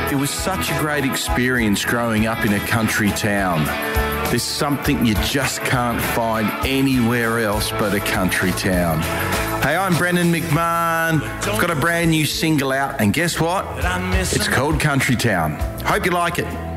It was such a great experience growing up in a country town. There's something you just can't find anywhere else but a country town. Hey, I'm Brendan McMahon. I've got a brand new single out, and guess what? It's called Country Town. Hope you like it.